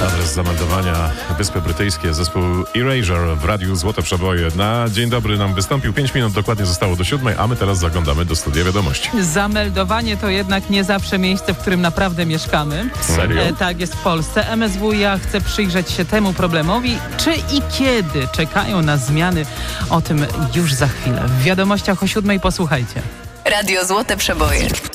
Adres zameldowania Wyspy Brytyjskie, zespół Erasure w Radiu Złote Przeboje. Na dzień dobry nam wystąpił. 5 minut dokładnie zostało do 7, a my teraz zaglądamy do studia wiadomości. Zameldowanie to jednak nie zawsze miejsce, w którym naprawdę mieszkamy. Serio? Tak jest w Polsce. MSWiA chce przyjrzeć się temu problemowi. Czy i kiedy czekają na zmiany? O tym już za chwilę. W wiadomościach o 7 posłuchajcie. Radio Złote Przeboje.